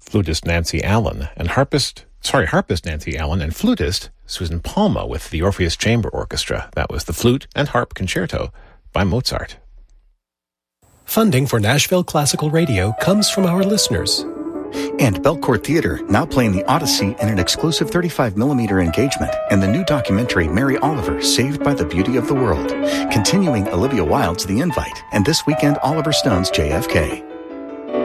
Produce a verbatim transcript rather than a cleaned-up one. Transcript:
flutist Nancy Allen, and harpist, sorry, harpist Nancy Allen, and flutist Susan Palma with the Orpheus Chamber Orchestra. That was the Flute and Harp Concerto by Mozart. Funding for Nashville Classical Radio comes from our listeners. And Belcourt Theater, now playing the Odyssey in an exclusive thirty-five millimeter engagement, and the new documentary Mary Oliver, Saved by the Beauty of the World. Continuing Olivia Wilde's The Invite, and this weekend Oliver Stone's J F K.